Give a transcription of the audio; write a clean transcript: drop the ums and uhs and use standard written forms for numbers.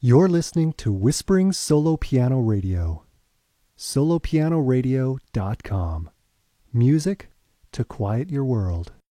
You're listening to Whispering Solo Piano Radio, solopianoradio.com. Music to quiet your world.